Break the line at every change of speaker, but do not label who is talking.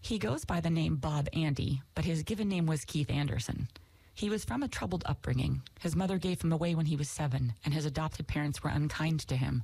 He goes by the name Bob Andy, but his given name was Keith Anderson. He was from a troubled upbringing. His mother gave him away when he was 7, and his adopted parents were unkind to him.